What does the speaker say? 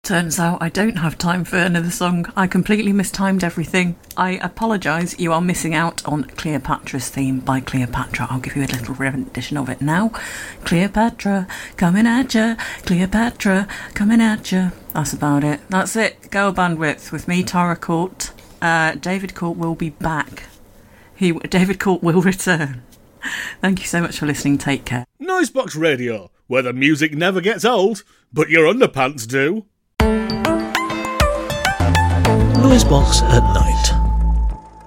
Turns out I don't have time for another song. I completely mistimed everything. I apologise, you are missing out on Cleopatra's theme by Cleopatra. I'll give you a little rendition of it now. Cleopatra, coming at ya. Cleopatra, coming at ya. That's about it. That's it. Girl Bandwidth with me, Tara Court. David Court will be back. David Court will return. Thank you so much for listening. Take care. Noisebox Radio, where the music never gets old, but your underpants do. Noisebox at night.